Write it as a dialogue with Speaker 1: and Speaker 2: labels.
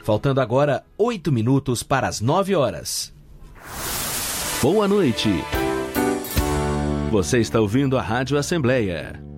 Speaker 1: Faltando agora 8 minutos para as 9 horas.
Speaker 2: Boa noite. Você está ouvindo a Rádio Assembleia